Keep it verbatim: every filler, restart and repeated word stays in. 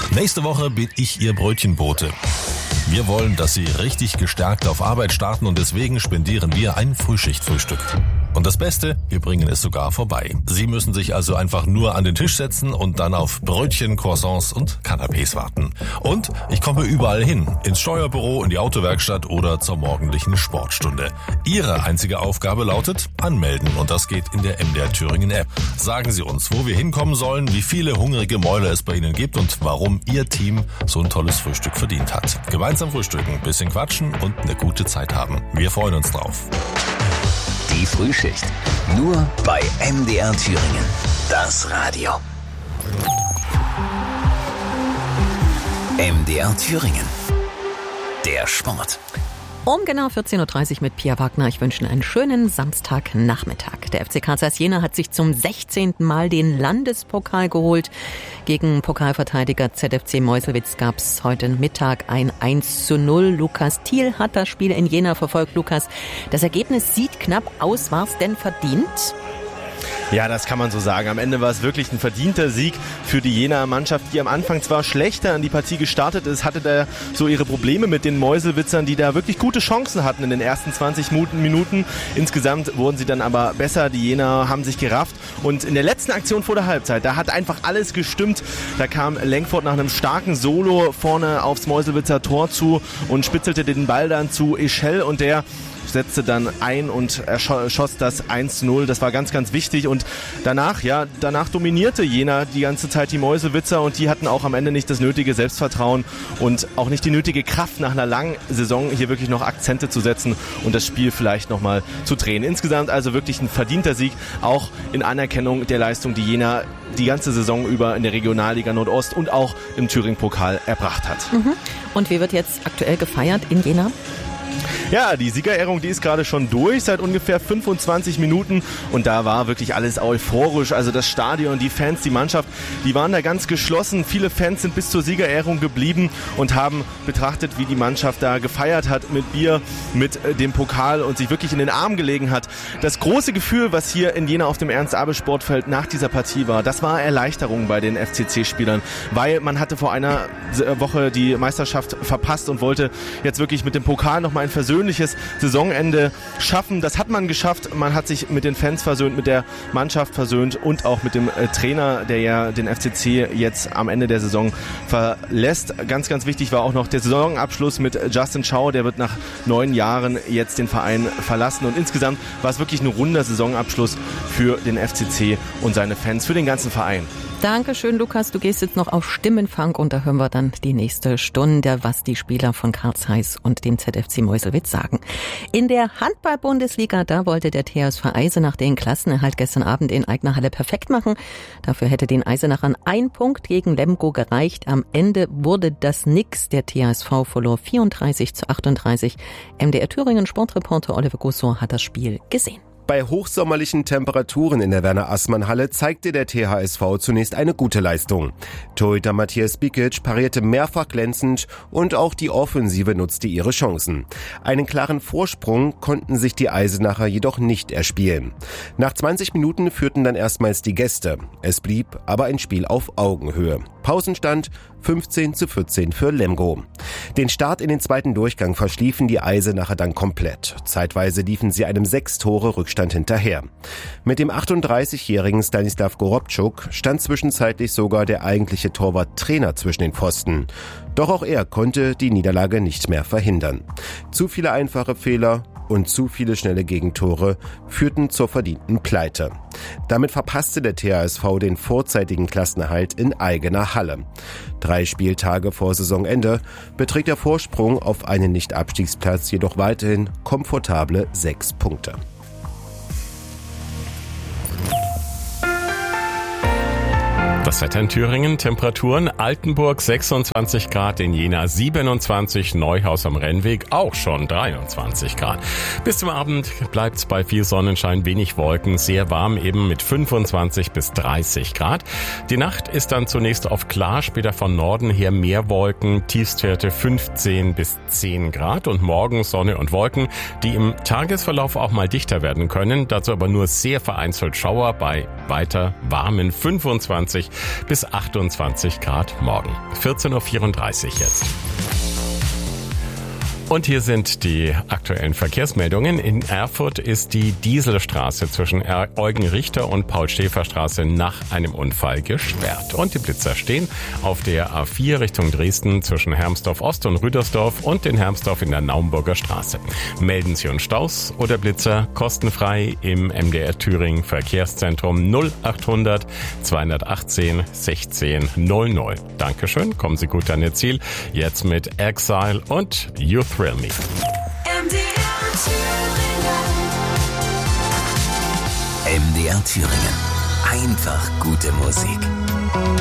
Nächste Woche bin ich Ihr Brötchenbote. Wir wollen, dass Sie richtig gestärkt auf Arbeit starten und deswegen spendieren wir ein Frühschichtfrühstück. Und das Beste, wir bringen es sogar vorbei. Sie müssen sich also einfach nur an den Tisch setzen und dann auf Brötchen, Croissants und Canapés warten. Und ich komme überall hin, ins Steuerbüro, in die Autowerkstatt oder zur morgendlichen Sportstunde. Ihre einzige Aufgabe lautet anmelden und das geht in der M D R Thüringen App. Sagen Sie uns, wo wir hinkommen sollen, wie viele hungrige Mäuler es bei Ihnen gibt und warum Ihr Team so ein tolles Frühstück verdient hat. Gemeinsam frühstücken, bisschen quatschen und eine gute Zeit haben. Wir freuen uns drauf. Die Frühschicht. Nur bei M D R Thüringen. Das Radio. M D R Thüringen. Der Sport. Um genau vierzehn Uhr dreißig mit Pia Wagner. Ich wünsche Ihnen einen schönen Samstagnachmittag. Der F C Karl Zeiss Jena hat sich zum sechzehnten Mal den Landespokal geholt. Gegen Pokalverteidiger Z F C Meuselwitz gab es heute Mittag ein eins zu null. Lukas Thiel hat das Spiel in Jena verfolgt. Lukas, das Ergebnis sieht knapp aus. War es denn verdient? Ja, das kann man so sagen. Am Ende war es wirklich ein verdienter Sieg für die Jenaer Mannschaft, die am Anfang zwar schlechter an die Partie gestartet ist, hatte da so ihre Probleme mit den Meuselwitzern, die da wirklich gute Chancen hatten in den ersten zwanzig Minuten. Insgesamt wurden sie dann aber besser. Die Jenaer haben sich gerafft und in der letzten Aktion vor der Halbzeit, da hat einfach alles gestimmt. Da kam Lenkford nach einem starken Solo vorne aufs Meuselwitzer Tor zu und spitzelte den Ball dann zu Eschel und der setzte dann ein und erschoss das eins zu null. Das war ganz, ganz wichtig. Und danach, ja, danach dominierte Jena die ganze Zeit die Meuselwitzer und die hatten auch am Ende nicht das nötige Selbstvertrauen und auch nicht die nötige Kraft, nach einer langen Saison hier wirklich noch Akzente zu setzen und das Spiel vielleicht nochmal zu drehen. Insgesamt also wirklich ein verdienter Sieg, auch in Anerkennung der Leistung, die Jena die ganze Saison über in der Regionalliga Nordost und auch im Thüringen-Pokal erbracht hat. Mhm. Und wie wird jetzt aktuell gefeiert in Jena? Ja, die Siegerehrung, die ist gerade schon durch, seit ungefähr fünfundzwanzig Minuten und da war wirklich alles euphorisch, also das Stadion, die Fans, die Mannschaft, die waren da ganz geschlossen. Viele Fans sind bis zur Siegerehrung geblieben und haben betrachtet, wie die Mannschaft da gefeiert hat mit Bier, mit dem Pokal und sich wirklich in den Arm gelegen hat. Das große Gefühl, was hier in Jena auf dem Ernst-Abel-Sportfeld nach dieser Partie war, das war Erleichterung bei den F C C-Spielern, weil man hatte vor einer Woche die Meisterschaft verpasst und wollte jetzt wirklich mit dem Pokal nochmal ein persönliches Saisonende schaffen. Das hat man geschafft. Man hat sich mit den Fans versöhnt, mit der Mannschaft versöhnt und auch mit dem äh, Trainer, der ja den F C C jetzt am Ende der Saison verlässt. Ganz, ganz wichtig war auch noch der Saisonabschluss mit Justin Schau. Der wird nach neun Jahren jetzt den Verein verlassen. Und insgesamt war es wirklich ein runder Saisonabschluss für den F C C und seine Fans, für den ganzen Verein. Dankeschön, Lukas. Du gehst jetzt noch auf Stimmenfang und da hören wir dann die nächste Stunde, was die Spieler von Karl Zeiss und dem Z F C Meuselwitz sagen. In der Handball-Bundesliga, da wollte der T H S V Eisenach den Klassenerhalt gestern Abend in eigener Halle perfekt machen. Dafür hätte den Eisenachern ein Punkt gegen Lemgo gereicht. Am Ende wurde das nix. Der T H S V verlor vierunddreißig zu achtunddreißig. M D R Thüringen Sportreporter Oliver Gussow hat das Spiel gesehen. Bei hochsommerlichen Temperaturen in der Werner-Assmann-Halle zeigte der T H S V zunächst eine gute Leistung. Torhüter Matthias Bikic parierte mehrfach glänzend und auch die Offensive nutzte ihre Chancen. Einen klaren Vorsprung konnten sich die Eisenacher jedoch nicht erspielen. Nach zwanzig Minuten führten dann erstmals die Gäste. Es blieb aber ein Spiel auf Augenhöhe. Pausenstand fünfzehn zu vierzehn für Lemgo. Den Start in den zweiten Durchgang verschliefen die Eisenacher dann komplett. Zeitweise liefen sie einem sechs Tore Rückstand hinterher. Mit dem achtunddreißigjährigen Stanislav Gorobczuk stand zwischenzeitlich sogar der eigentliche Torwarttrainer zwischen den Pfosten. Doch auch er konnte die Niederlage nicht mehr verhindern. Zu viele einfache Fehler und zu viele schnelle Gegentore führten zur verdienten Pleite. Damit verpasste der T H S V den vorzeitigen Klassenerhalt in eigener Halle. Drei Spieltage vor Saisonende beträgt der Vorsprung auf einen Nicht-Abstiegsplatz jedoch weiterhin komfortable sechs Punkte. Das Wetter in Thüringen, Temperaturen, Altenburg sechsundzwanzig Grad, in Jena siebenundzwanzig, Neuhaus am Rennweg auch schon dreiundzwanzig Grad. Bis zum Abend bleibt's bei viel Sonnenschein, wenig Wolken, sehr warm eben mit fünfundzwanzig bis dreißig Grad. Die Nacht ist dann zunächst oft klar, später von Norden her mehr Wolken, Tiefstwerte fünfzehn bis zehn Grad und morgen Sonne und Wolken, die im Tagesverlauf auch mal dichter werden können, dazu aber nur sehr vereinzelt Schauer bei weiter warmen fünfundzwanzig bis achtundzwanzig Grad morgen. vierzehn Uhr vierunddreißig jetzt. Und hier sind die aktuellen Verkehrsmeldungen. In Erfurt ist die Dieselstraße zwischen Eugen-Richter und Paul-Schäfer-Straße nach einem Unfall gesperrt. Und die Blitzer stehen auf der A vier Richtung Dresden zwischen Hermsdorf Ost und Rüdersdorf und in Hermsdorf in der Naumburger Straße. Melden Sie uns Staus oder Blitzer kostenfrei im M D R Thüringen Verkehrszentrum null achthundert zweihundertachtzehn sechzehn null null. Dankeschön, kommen Sie gut an Ihr Ziel. Jetzt mit Exile und You Thrill Me. M D R Thüringen. M D R Thüringen. Einfach gute Musik.